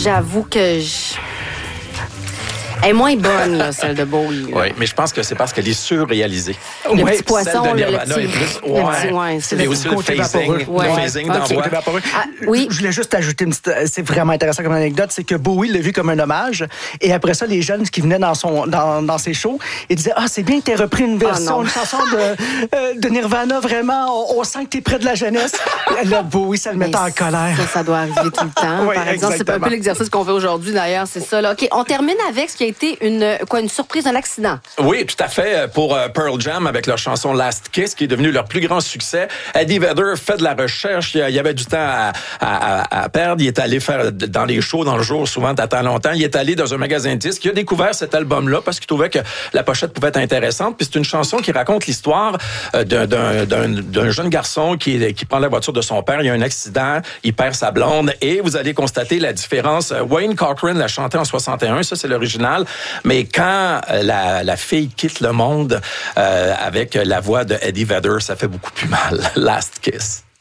J'avoue que elle est moins bonne, là, celle de Bowie. Oui, mais je pense que c'est parce qu'elle est surréalisée. Le petit poisson, celle de le Nirvana petit... est plus... c'est Et aussi le phasing, Ouais. le phasing dans Okay. voix. Oui. Je voulais juste ajouter c'est vraiment intéressant comme anecdote, c'est que Bowie l'a vu comme un hommage, et après ça, les jeunes qui venaient dans ses shows, ils disaient, c'est bien que t'aies repris une version, une chanson de Nirvana, vraiment, on sent que t'es près de la jeunesse. Là, Bowie, ça le mettait en colère. Ça doit arriver tout le temps. Oui, par exemple, c'est un peu l'exercice qu'on fait aujourd'hui, d'ailleurs, c'est ça. Là. OK, on termine avec ce qui a été une surprise, un accident. Oui, tout à fait. Pour Pearl Jam, avec leur chanson Last Kiss, qui est devenue leur plus grand succès, Eddie Vedder fait de la recherche. Il y avait du temps à perdre. Il est allé faire dans les shows, dans le jour, souvent, t'attends longtemps. Il est allé dans un magasin de disques. Il a découvert cet album-là parce qu'il trouvait que la pochette pouvait être intéressante. Puis c'est une chanson qui raconte l'histoire d'un jeune garçon qui prend la voiture de son père. Il y a un accident, il perd sa blonde et vous allez constater la différence. Wayne Cochran l'a chanté en 61, ça c'est l'original. Mais quand la fille quitte le monde avec la voix de Eddie Vedder, ça fait beaucoup plus mal. Last Kiss.